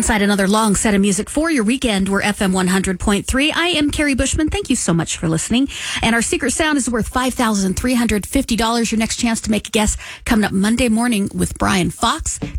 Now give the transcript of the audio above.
inside another long set of music for your weekend. We're FM 100.3. I am Carrie Bushman. Thank you so much for listening. And our secret sound is worth $5,350. Your next chance to make a guess coming up Monday morning with Brian Fox.